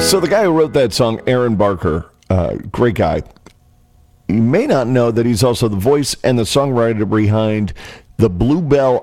So the guy who wrote that song, Aaron Barker, great guy. You may not know that he's also the voice and the songwriter behind the Bluebell